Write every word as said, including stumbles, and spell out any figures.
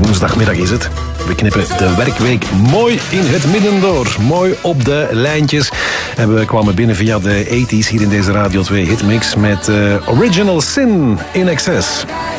Woensdagmiddag is het. We knippen de werkweek mooi in het midden door. Mooi op de lijntjes. En we kwamen binnen via de tachtiger hier in deze Radio twee Hitmix met uh, Original Sin in Excess.